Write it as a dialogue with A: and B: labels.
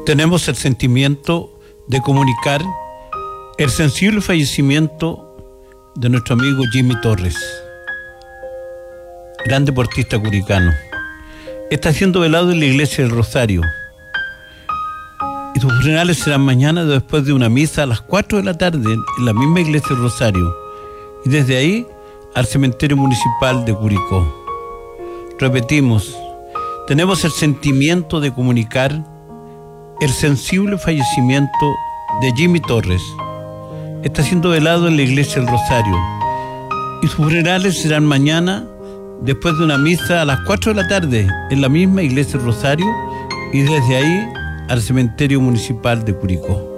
A: tenemos el sentimiento de comunicar el sensible fallecimiento de nuestro amigo Jimmy Torres, gran deportista curicano. Está siendo velado en la iglesia del Rosario y sus funerales serán mañana después de una misa a las 4 de la tarde en la misma iglesia del Rosario y desde ahí al cementerio municipal de Curicó. Repetimos, tenemos el sentimiento de comunicar el sensible fallecimiento de Jimmy Torres. Está siendo velado en la iglesia del Rosario y sus funerales serán mañana después de una misa a las 4 de la tarde en la misma iglesia del Rosario y desde ahí al cementerio municipal de Curicó.